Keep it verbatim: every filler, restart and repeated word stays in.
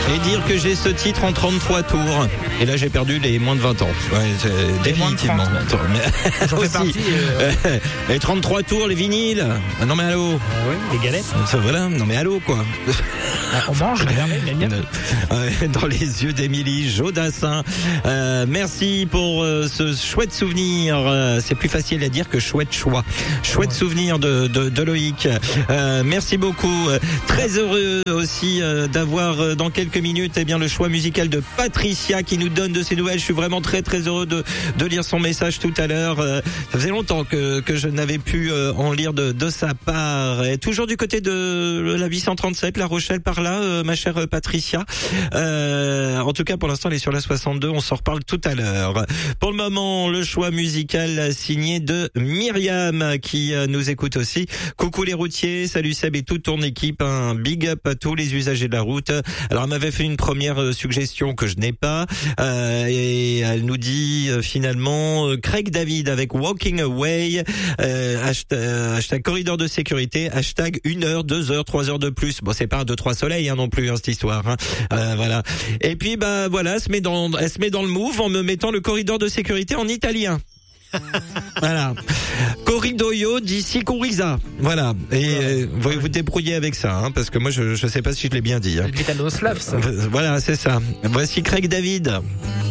et dire que j'ai ce titre en trente-trois tours. Et là, j'ai perdu les moins de vingt ans. Ouais, c'est, définitivement. trente, mais J'en fais partie. Euh... les trente-trois tours, les vinyles. Ah, non mais allô. Euh, oui, les galettes. Ça, voilà. Non mais allô quoi. Ah, on mange, bien. Dans les yeux d'Émilie Jodassin. Euh, merci pour euh, ce chouette souvenir. Euh, c'est plus facile à dire que chouette choix. Chouette ouais. souvenir de, de, de Loïc. Euh, merci beaucoup. Très heureux aussi euh, d'avoir euh, dans quelques minutes eh bien le choix musical de Patricia qui nous donne de ses nouvelles. Je suis vraiment très très heureux de, de lire son message tout à l'heure. Euh, ça faisait longtemps que, que je n'avais pu euh, en lire de, de sa part. Et toujours du côté de la huit cent trente-sept, La Rochelle par là, euh, ma chère Patricia. Euh, en tout cas, pour l'instant, elle est sur la soixante-deux. On s'en reparle tout à l'heure. Pour le moment, le choix musical signé de Myriam qui euh, nous écoute aussi. Coucou les routiers, salut Seb et toute ton équipe. Un big up à tous les usagers de la route. Alors, elle m'avait fait une première euh, suggestion que je n'ai pas. Euh, et elle nous dit euh, finalement euh, Craig David avec Walking Away. Euh, hashtag, euh, hashtag corridor de sécurité. Hashtag une heure, deux heures, trois heures de plus. Bon, c'est pas un deux trois soleils hein, non plus hein, cette histoire. Hein. Euh, voilà. Et puis bah voilà, elle se met dans, elle se met dans le move en me mettant le corridor de sécurité en italien. Voilà. Corridoio di sicurezza. Voilà. Et euh, vous vous débrouillez avec ça, hein, parce que moi je je sais pas si je l'ai bien dit. Hein. L'italo-slave, ça. Voilà, c'est ça. Voici Craig David.